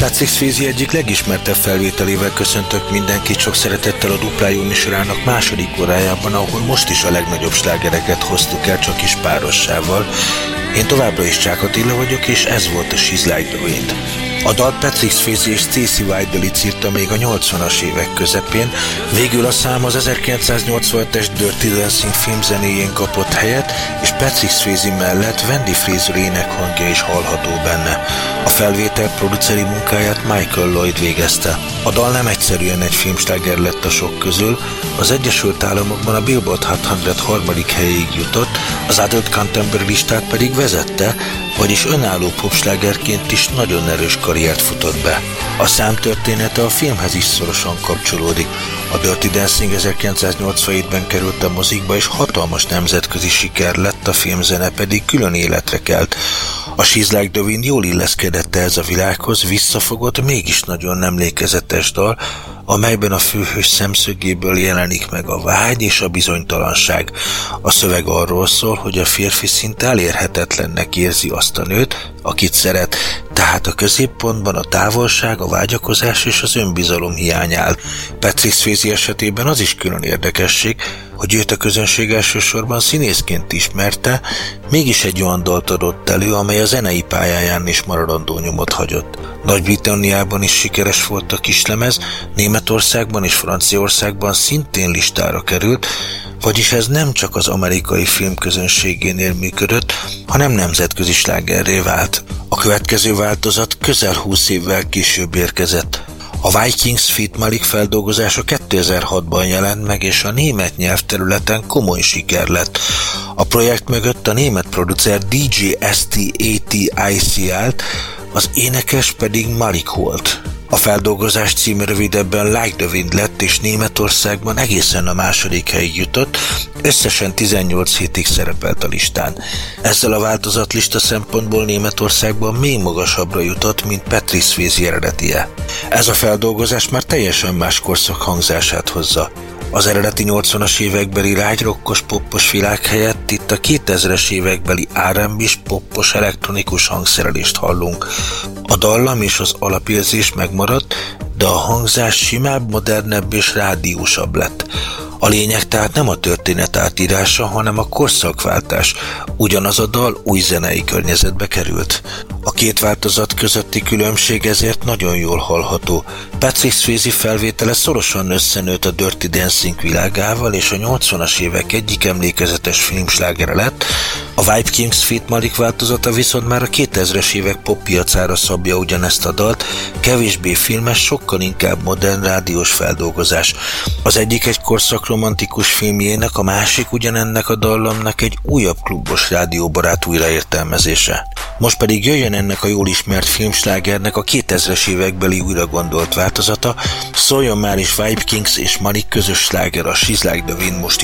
Patrick Swayze egyik legismertebb felvételével köszöntök mindenkit sok szeretettel a Duplájó műsorának második órájában, ahol most is a legnagyobb slágereket hoztuk el csak is párossával. Én továbbra is Csák Attila vagyok, és ez volt a She's Like the Wind. A dalt Patrick Swayze és Stacey Wydell írta még a 80-as évek közepén, végül a szám az 1987-es Dirty Dancing film zenéjén kapott helyet, és Patrick Swayze mellett Wendy Fraser énekhangja is hallható benne. A felvétel produceri munkáját Michael Lloyd végezte. A dal nem egyszerűen egy filmsláger lett a sok közül, az Egyesült Államokban a Billboard Hot 100 harmadik helyéig jutott, az Adult Contemporary listát pedig vezette, vagyis önálló popslágerként is nagyon erős karriert futott be. A szám története a filmhez is szorosan kapcsolódik. A Dirty Dancing 1987-ben került a mozikba, és hatalmas nemzetközi siker lett, a filmzene pedig külön életre kelt. A She's Like the Wind jól illeszkedett ehhez a világhoz, visszafogott, mégis nagyon emlékezetes dal, amelyben a főhős szemszögéből jelenik meg a vágy és a bizonytalanság. A szöveg arról szól, hogy a férfi szinte elérhetetlennek érzi azt a nőt, akit szeret, tehát a középpontban a távolság, a vágyakozás és az önbizalom hiány áll. Patrick Swayze esetében az is külön érdekesség, hogy őt a közönség elsősorban színészként ismerte, mégis egy olyan dalt adott elő, amely a zenei pályáján is maradandó nyomot hagyott. Nagy-Britanniában is sikeres volt a kislemez, Németországban és Franciaországban szintén listára került, vagyis ez nem csak az amerikai filmközönségénél működött, hanem nemzetközi slágerré vált. A következő változat közel 20 évvel később érkezett. A Vikings feat. Malik feldolgozása 2006-ban jelent meg, és a német nyelvterületen komoly siker lett. A projekt mögött a német producer DJ STATIC állt, az énekes pedig Malik volt. A feldolgozás címe rövidebben Like the Wind lett, és Németországban egészen a második helyig jutott, összesen 18 hétig szerepelt a listán. Ezzel a változatlista szempontból Németországban még magasabbra jutott, mint Patrick Swayze eredetie. Ez a feldolgozás már teljesen más korszak hangzását hozza. Az eredeti 80-as évekbeli lágyrokkos poppos világ helyett itt a 2000-es évekbeli R&B-s poppos elektronikus hangszerelést hallunk. A dallam és az alapérzés megmaradt, de a hangzás simább, modernebb és rádiósabb lett. A lényeg tehát nem a történet átírása, hanem a korszakváltás. Ugyanaz a dal új zenei környezetbe került. A két változat közötti különbség ezért nagyon jól hallható. Patrick Swayze felvétele szorosan összenőtt a Dirty Dancing világával, és a 80-as évek egyik emlékezetes filmslágere lett, a Vikings feat. Malik változata viszont már a 2000-es évek poppiacára szabja ugyanezt a dalt, kevésbé filmes, sokkal inkább modern rádiós feldolgozás. Az egyik egy korszak romantikus filmjének, a másik ugyanennek a dallamnak egy újabb klubos rádióbarát újraértelmezése. Most pedig jöjjön ennek a jól ismert filmslágernek a 2000-es évekbeli újra gondolt változata, szóljon már is Vikings és Malik közös sláger, a She's Like the Wind most